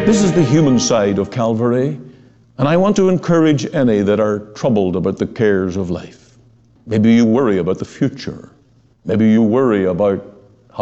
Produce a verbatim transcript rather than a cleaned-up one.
This is the human side of Calvary, and I want to encourage any that are troubled about the cares of life. Maybe you worry about the future. Maybe you worry about